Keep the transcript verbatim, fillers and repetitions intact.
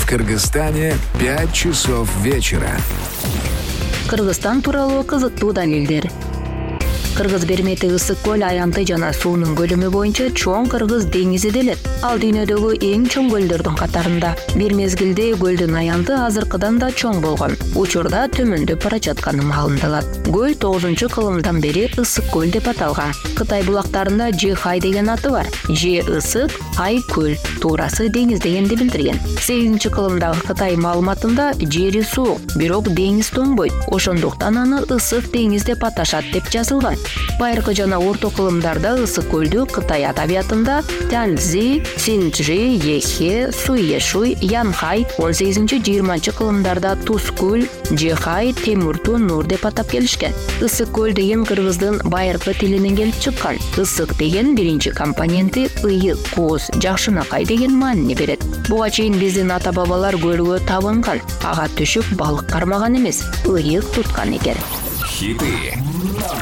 Кыргызстане пять часов вечера. Кыргызстан тууралуу кызыктуу далилдер. Кыргыз Бермети ысык көл аянты жана суунун көлөмү боюнча чоң Кыргыз деңизи делет. Ал дүйнөдөгү эң чоң көлдөрдүн катарында. Бир мезгилде көлдүн аянты азыркыдан да чоң болгон. Учурда төмөндөп бара жатканы маалымдалат. Көл тогузунчу кылымдан бери ысык көл деп аталган. Кытай булактарында Жихай деген аты бар. Же ысык, Хай көл, туурасы деңиз дегенди билдирген. сегизинчи кылымдагы Кытай маалыматында жери суук, бирок деңиз тоңбойт. Ошондуктан аны ысык деңиз деп аташат деп жазылган. Байыркы жана орто кылымдарда ысык көлдү Кытай адабиятында Тяньцзи, Синьчжи, Ехе, Суешуй, Янхай, он сегизинчи жыйырманчы кылымдарда Туз көл, Жихай, Темурту Нур деп атап келишкен. Ысык көл деген кыргыздын байыркы тилинен келип чыккан. Ысык деген биринчи компоненти ыйык, кооз, жакшынакай деген маанини берет. Буга чейин биздин ата-бабалар көлгө табынган, ага түшүп балык кармаган эмес, ыйык туткан экен. Хиты